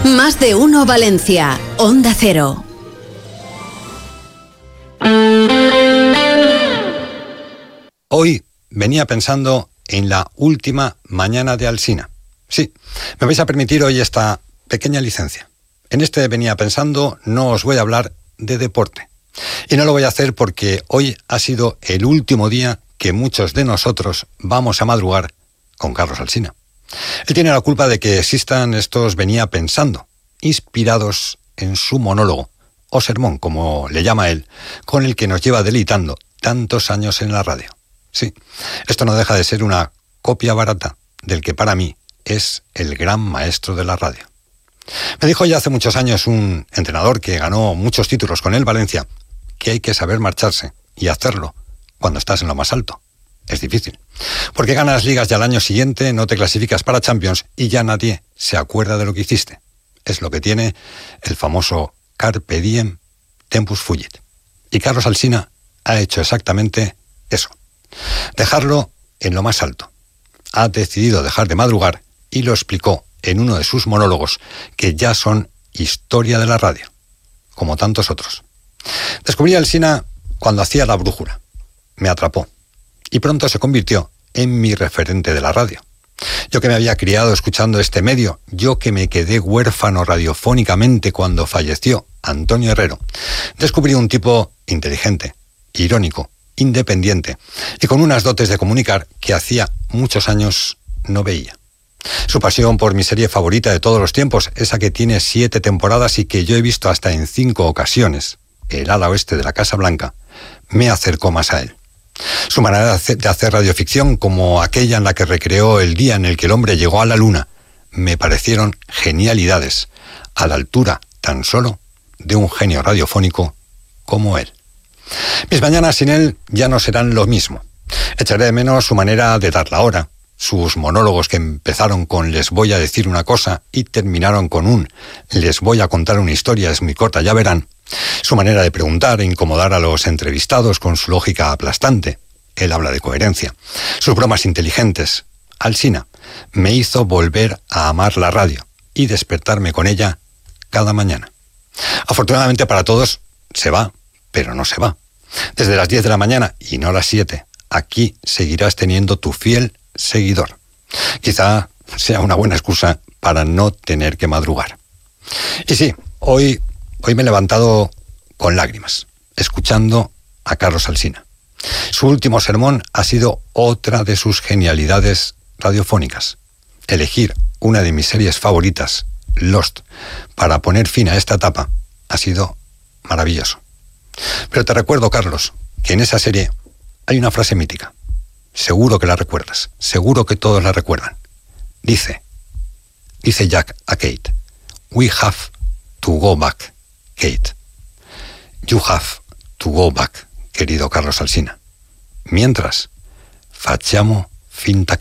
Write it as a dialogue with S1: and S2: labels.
S1: Más de uno Valencia, Onda Cero.
S2: Hoy venía pensando en la última mañana de Alsina. Sí, me vais a permitir hoy esta pequeña licencia. En este venía pensando, no os voy a hablar de deporte. Y no lo voy a hacer porque hoy ha sido el último día que muchos de nosotros vamos a madrugar con Carlos Alsina. Él tiene la culpa de que existan estos venía pensando, inspirados en su monólogo, o sermón, como le llama él, con el que nos lleva deleitando tantos años en la radio. Sí, esto no deja de ser una copia barata del que para mí es el gran maestro de la radio. Me dijo ya hace muchos años un entrenador que ganó muchos títulos con el Valencia que hay que saber marcharse y hacerlo cuando estás en lo más alto. Es difícil, porque ganas ligas y al año siguiente no te clasificas para Champions y ya nadie se acuerda de lo que hiciste. Es lo que tiene el famoso Carpe Diem, Tempus Fugit. Y Carlos Alsina ha hecho exactamente eso. Dejarlo en lo más alto. Ha decidido dejar de madrugar y lo explicó en uno de sus monólogos que ya son historia de la radio, como tantos otros. Descubrí a Alsina cuando hacía La Brújula. Me atrapó y pronto se convirtió en mi referente de la radio. Yo que me había criado escuchando este medio, yo que me quedé huérfano radiofónicamente cuando falleció Antonio Herrero, descubrí un tipo inteligente, irónico, independiente y con unas dotes de comunicar que hacía muchos años no veía. Su pasión por mi serie favorita de todos los tiempos, esa que tiene 7 temporadas y que yo he visto hasta en 5 ocasiones, El ala oeste de la Casa Blanca, me acercó más a él. Su manera de hacer radioficción, como aquella en la que recreó el día en el que el hombre llegó a la luna, me parecieron genialidades, a la altura tan solo de un genio radiofónico como él. Mis mañanas sin él ya no serán lo mismo. Echaré de menos su manera de dar la hora, sus monólogos que empezaron con les voy a decir una cosa y terminaron con un les voy a contar una historia, es muy corta, ya verán. Su manera de preguntar e incomodar a los entrevistados con su lógica aplastante. Él habla de coherencia. Sus bromas inteligentes. Alsina me hizo volver a amar la radio y despertarme con ella cada mañana. Afortunadamente para todos, se va, pero no se va. Desde las 10 de la mañana y no las 7, aquí seguirás teniendo tu fiel seguidor. Quizá sea una buena excusa para no tener que madrugar. Y sí, hoy me he levantado con lágrimas, escuchando a Carlos Alsina. Su último sermón ha sido otra de sus genialidades radiofónicas. Elegir una de mis series favoritas, Lost, para poner fin a esta etapa, ha sido maravilloso. Pero te recuerdo, Carlos, que en esa serie hay una frase mítica. Seguro que la recuerdas, seguro que todos la recuerdan. Dice Jack a Kate, "We have to go back, Kate. You have to go back, querido Carlos Alsina. Mientras, facciamo finta